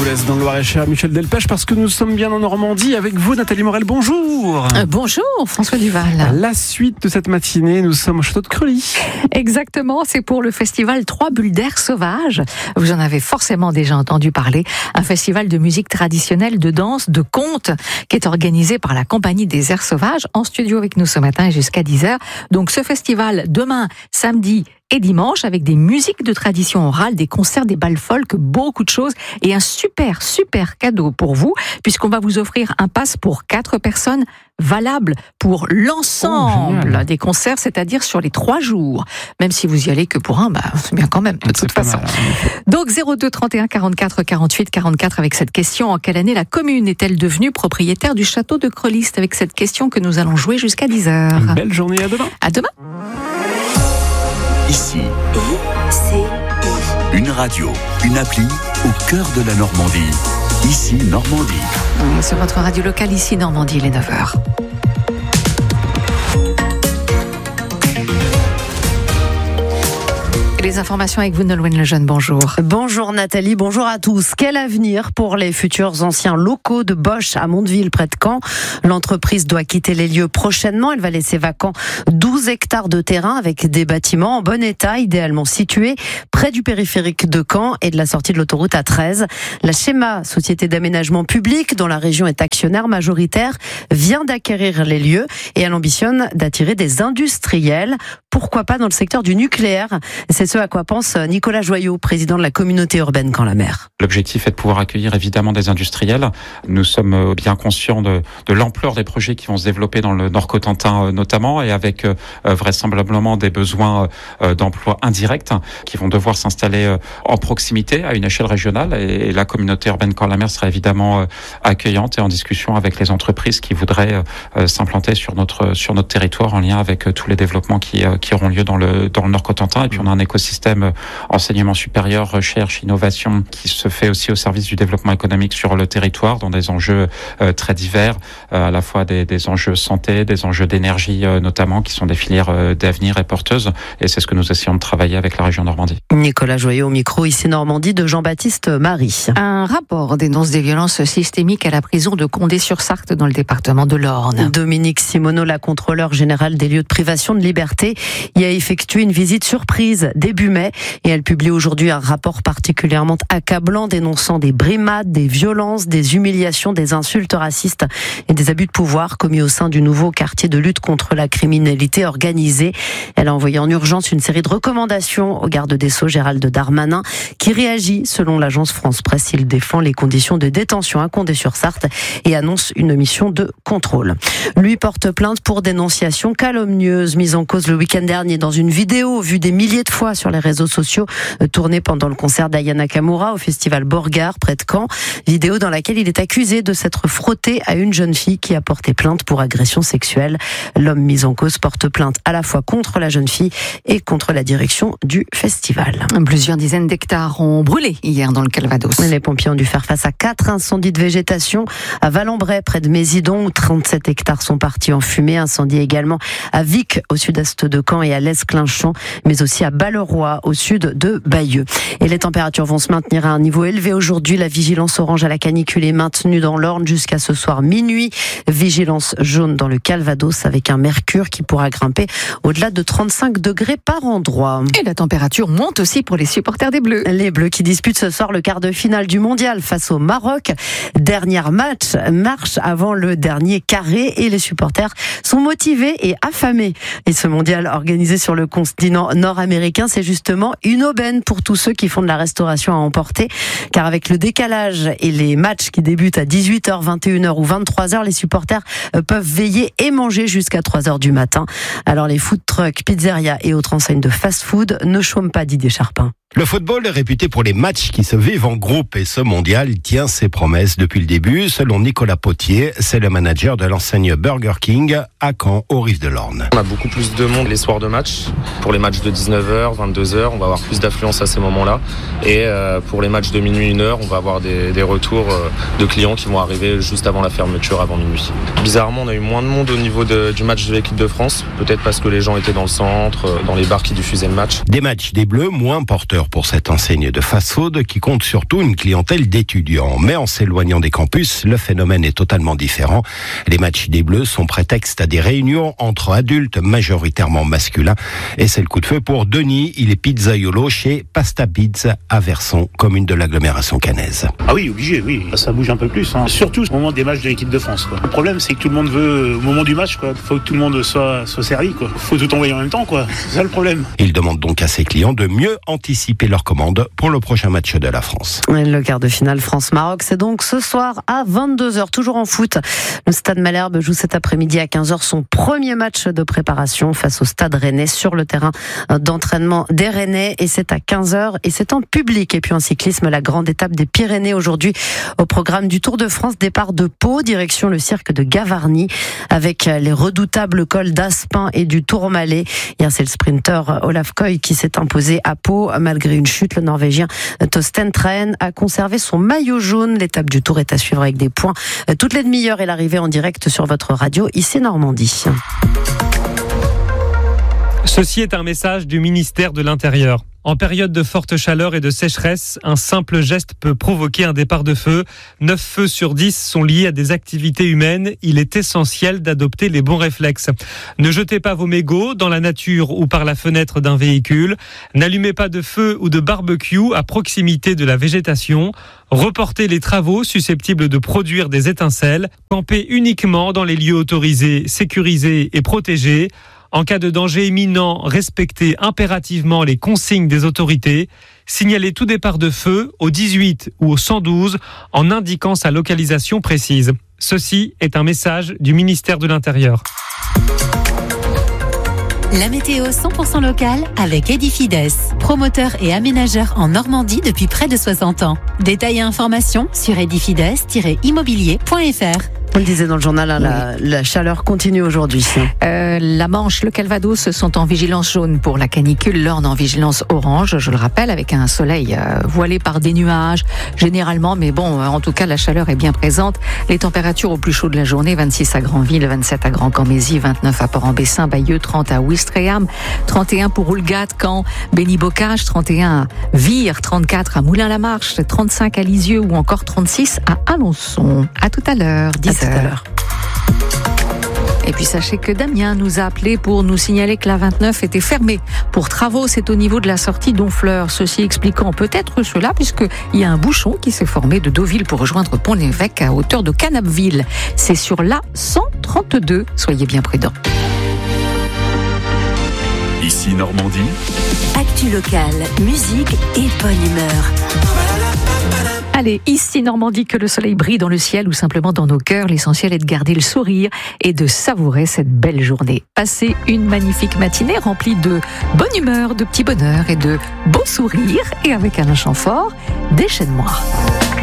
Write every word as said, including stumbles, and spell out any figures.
vous laisse dans le Loir-et-Cher, Michel Delpech, parce que nous sommes bien en Normandie avec vous, Nathalie Morel. Bonjour. Euh, bonjour, François Duval. La suite de cette matinée, nous sommes au château de Creully. Exactement, c'est pour le festival Trois bulles d'air sauvage. Vous en avez forcément déjà entendu parler. Un festival de musique traditionnelle, de danse, de conte, qui est organisé par la Compagnie des Airs Sauvages, en studio avec nous ce matin jusqu'à dix heures. Donc ce festival, demain, samedi et dimanche, avec des musiques de tradition orale, des concerts, des bals folk, beaucoup de choses, et un super, super cadeau pour vous, puisqu'on va vous offrir un pass pour quatre personnes, valable pour l'ensemble oh, des concerts, c'est-à-dire sur les trois jours. Même si vous y allez que pour un, bah, c'est bien quand même, de toute façon. Mal, hein. Donc zéro deux trente et un quarante-quatre quarante-huit quarante-quatre avec cette question: en quelle année la commune est-elle devenue propriétaire du château de Creully? C'est avec cette question que nous allons jouer jusqu'à dix heures. Une belle journée, à demain. À demain. Ici, I C I. Une radio, une appli au cœur de la Normandie. Ici, Normandie. Sur votre radio locale, ici, Normandie, il est neuf heures. Les informations avec vous, Nolwenn Lejeune, bonjour. Bonjour Nathalie, bonjour à tous. Quel avenir pour les futurs anciens locaux de Bosch à Mondeville, près de Caen? L'entreprise doit quitter les lieux prochainement. Elle va laisser vacants douze hectares de terrain avec des bâtiments en bon état, idéalement situés près du périphérique de Caen et de la sortie de l'autoroute A treize. La Schéma, société d'aménagement public, dont la région est actionnaire majoritaire, vient d'acquérir les lieux et elle ambitionne d'attirer des industriels. Pourquoi pas dans le secteur du nucléaire? C'est ce à quoi pense Nicolas Joyot, président de la communauté urbaine Caen-la-Mer. L'objectif est de pouvoir accueillir évidemment des industriels. Nous sommes bien conscients de, de l'ampleur des projets qui vont se développer dans le Nord-Cotentin notamment, et avec euh, vraisemblablement des besoins euh, d'emplois indirects qui vont devoir s'installer euh, en proximité à une échelle régionale. Et, et la communauté urbaine Caen-la-Mer sera évidemment euh, accueillante et en discussion avec les entreprises qui voudraient euh, s'implanter sur notre sur notre territoire en lien avec euh, tous les développements qui euh, qui auront lieu dans le dans le Nord-Cotentin. Et puis on a un écosystème enseignement supérieur, recherche, innovation qui se fait aussi au service du développement économique sur le territoire, dans des enjeux euh, très divers, euh, à la fois des, des enjeux santé, des enjeux d'énergie euh, notamment, qui sont des filières euh, d'avenir et porteuses. Et c'est ce que nous essayons de travailler avec la région Normandie. Nicolas Joyot au micro, ici Normandie, de Jean-Baptiste Marie. Un rapport dénonce des violences systémiques à la prison de Condé-sur-Sarthe dans le département de l'Orne. Dominique Simoneau, la contrôleure générale des lieux de privation de liberté, y a effectué une visite surprise début mai et elle publie aujourd'hui un rapport particulièrement accablant dénonçant des brimades, des violences, des humiliations, des insultes racistes et des abus de pouvoir commis au sein du nouveau quartier de lutte contre la criminalité organisée. Elle a envoyé en urgence une série de recommandations au garde des Sceaux Gérald Darmanin qui réagit. Selon l'agence France Presse, il défend les conditions de détention à Condé-sur-Sarthe et annonce une mission de contrôle. Lui porte plainte pour dénonciation calomnieuse mise en cause le week-end dernier dans une vidéo vue des milliers de fois sur les réseaux sociaux, tournée pendant le concert d'Aya Nakamura au festival Borgard près de Caen. Vidéo dans laquelle il est accusé de s'être frotté à une jeune fille qui a porté plainte pour agression sexuelle. L'homme mis en cause porte plainte à la fois contre la jeune fille et contre la direction du festival. Plusieurs dizaines d'hectares ont brûlé hier dans le Calvados. Les pompiers ont dû faire face à quatre incendies de végétation à Valembray près de Mésidon où trente-sept hectares sont partis en fumée. Incendie également à Vic au sud-est de Caen et à l'Esclinchamp, mais aussi à Balleroy au sud de Bayeux. Et les températures vont se maintenir à un niveau élevé aujourd'hui. La vigilance orange à la canicule est maintenue dans l'Orne jusqu'à ce soir minuit. Vigilance jaune dans le Calvados avec un mercure qui pourra grimper au-delà de trente-cinq degrés par endroit. Et la température monte aussi pour les supporters des Bleus. Les Bleus qui disputent ce soir le quart de finale du mondial face au Maroc. Dernier match, marche avant le dernier carré et les supporters sont motivés et affamés. Et ce mondial organisé sur le continent nord-américain, c'est justement une aubaine pour tous ceux qui font de la restauration à emporter. Car avec le décalage et les matchs qui débutent à dix-huit heures, vingt et une heures ou vingt-trois heures, les supporters peuvent veiller et manger jusqu'à trois heures du matin. Alors les food trucks, pizzerias et autres enseignes de fast-food ne chôment pas, Didier Charpin. Le football est réputé pour les matchs qui se vivent en groupe et ce mondial tient ses promesses depuis le début. Selon Nicolas Potier, c'est le manager de l'enseigne Burger King à Caen, aux Rives de l'Orne. On a beaucoup plus de monde les soirs de match, pour les matchs de dix-neuf heures, vingt-deux heures, on va avoir plus d'affluence à ces moments-là. Et euh, pour les matchs de minuit, une heure, on va avoir des, des retours euh, de clients qui vont arriver juste avant la fermeture, avant minuit. Bizarrement, on a eu moins de monde au niveau de, du match de l'équipe de France, peut-être parce que les gens étaient dans le centre, euh, dans les bars qui diffusaient le match. Des matchs des Bleus moins porteurs pour cette enseigne de Fast-Food qui compte surtout une clientèle d'étudiants. Mais en s'éloignant des campus, le phénomène est totalement différent. Les matchs des Bleus sont prétexte à des réunions entre adultes majoritairement masculins. Et c'est le coup de feu pour Denis. Il est pizzaiolo chez Pasta Pizza à Verson, commune de l'agglomération caennaise. Ah oui, obligé, oui. Ça bouge un peu plus. Hein. Surtout au moment des matchs de l'équipe de France. Quoi. Le problème, c'est que tout le monde veut, au moment du match, il faut que tout le monde soit, soit servi. Il faut tout envoyer en même temps. Quoi. C'est ça le problème. Il demande donc à ses clients de mieux anticiper leurs commandes pour le prochain match de la France. Le quart de finale France-Maroc, c'est donc ce soir à vingt-deux heures, toujours en foot. Le Stade Malherbe joue cet après-midi à quinze heures son premier match de préparation face au Stade Rennais sur le terrain d'entraînement des Rennais. Et c'est à quinze heures et c'est en public. Et puis en cyclisme, la grande étape des Pyrénées aujourd'hui au programme du Tour de France. Départ de Pau, direction le cirque de Gavarnie avec les redoutables cols d'Aspin et du Tourmalet. Hier, c'est le sprinter Olaf Koy qui s'est imposé à Pau. Malgré une chute, le Norvégien Torstein Træen a conservé son maillot jaune. L'étape du Tour est à suivre avec des points toutes les demi-heures et l'arrivée en direct sur votre radio ici Normandie. Ceci est un message du ministère de l'Intérieur. En période de forte chaleur et de sécheresse, un simple geste peut provoquer un départ de feu. neuf feux sur dix sont liés à des activités humaines. Il est essentiel d'adopter les bons réflexes. Ne jetez pas vos mégots dans la nature ou par la fenêtre d'un véhicule. N'allumez pas de feu ou de barbecue à proximité de la végétation. Reportez les travaux susceptibles de produire des étincelles. Campez uniquement dans les lieux autorisés, sécurisés et protégés. En cas de danger imminent, respectez impérativement les consignes des autorités. Signalez tout départ de feu au dix-huit ou au cent douze en indiquant sa localisation précise. Ceci est un message du ministère de l'Intérieur. La météo cent pour cent locale avec Edifides, promoteur et aménageur en Normandie depuis près de soixante ans. Détails et informations sur edifides tiret immobilier point f r. On le disait dans le journal, hein, la, la chaleur continue aujourd'hui. Euh, la Manche, le Calvados sont en vigilance jaune pour la canicule, l'Orne en vigilance orange, je le rappelle, avec un soleil euh, voilé par des nuages, généralement, mais bon, euh, en tout cas, la chaleur est bien présente. Les températures au plus chaud de la journée, vingt-six à Granville, vingt-sept à Grand-Camésie, vingt-neuf à Port-en-Bessin, Bayeux, trente à Ouistreham, trente et un pour Houlgate, Caen, Béni-Bocage, trente et un à Vire, trente-quatre à Moulins-la-Marche, trente-cinq à Lisieux ou encore trente-six à Alençon. À tout à l'heure, dix heures. Et puis sachez que Damien nous a appelé pour nous signaler que la vingt-neuf était fermée pour travaux. C'est au niveau de la sortie d'Honfleur. Ceci expliquant peut-être cela puisqu'il y a un bouchon qui s'est formé de Deauville pour rejoindre Pont-l'Évêque à hauteur de Canapville. C'est sur la cent trente-deux. Soyez bien prudents. Ici Normandie. Actu locale, musique et bonne humeur. Allez, ici Normandie, que le soleil brille dans le ciel ou simplement dans nos cœurs. L'essentiel est de garder le sourire et de savourer cette belle journée. Passez une magnifique matinée remplie de bonne humeur, de petit bonheur et de beaux sourires. Et avec Alain Chamfort, déchaîne-moi.